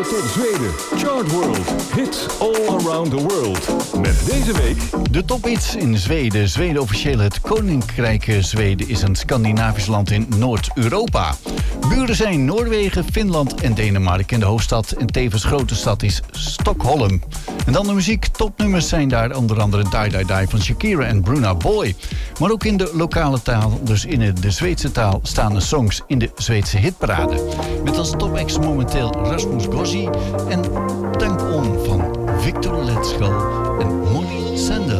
tot Zweden. Chart World. Hits all around the world. Met deze week... De tophits in Zweden. Zweden, officieel het Koninkrijk Zweden, is een Scandinavisch land in Noord-Europa. Buren zijn Noorwegen, Finland en Denemarken. En de hoofdstad en tevens grote stad is Stockholm. En dan de muziek. Topnummers zijn daar onder andere Die Die Die van Shakira en Bruna Boy. Maar ook in de lokale taal, dus in de Zweedse taal, staan de songs in de Zweedse hitparade. Met als topact momenteel Rasmus Gossi en Tank On van Victor Let's Go en Molly Sandel.